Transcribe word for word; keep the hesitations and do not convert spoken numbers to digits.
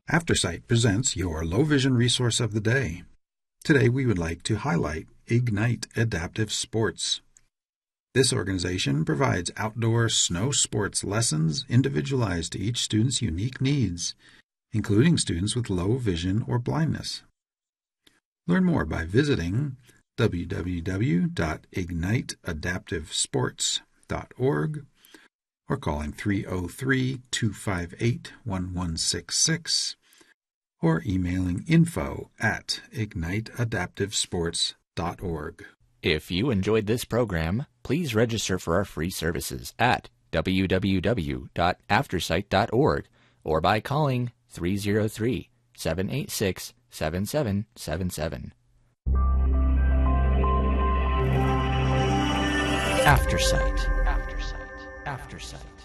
AfterSight presents your low vision resource of the day. Today we would like to highlight Ignite Adaptive Sports. This organization provides outdoor snow sports lessons individualized to each student's unique needs, including students with low vision or blindness. Learn more by visiting w w w dot ignite adaptive sports dot org or calling three oh three, two five eight, one one six six or emailing info at ignite adaptive sports dot org. If you enjoyed this program, please register for our free services at w w w dot aftersight dot org or by calling three oh three, seven eight six, seven seven seven seven. Aftersight. Aftersight. Aftersight.